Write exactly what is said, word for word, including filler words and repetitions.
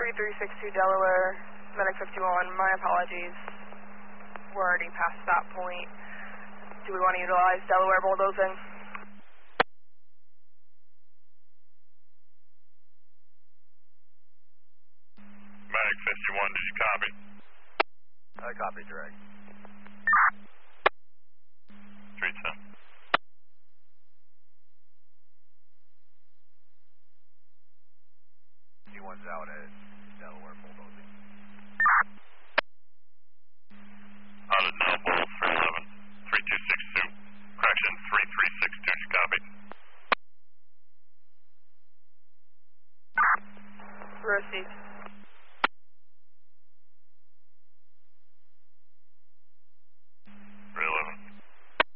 three three six two Delaware, Medic fifty-one, my apologies. We're already past that point. Do we want to utilize Delaware bulldozing? Medic fifty-one, did you copy? I copy, direct. three ten. T one's out at Delaware bulldozing. Out at now, bull three eleven, three two six two. Correction, three three six two, did you copy? Received.